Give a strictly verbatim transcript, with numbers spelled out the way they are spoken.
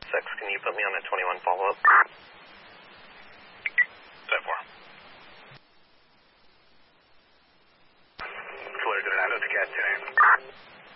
six, can you put me on a twenty-one follow-up? ten four. Flare to the nine, that's cat ten.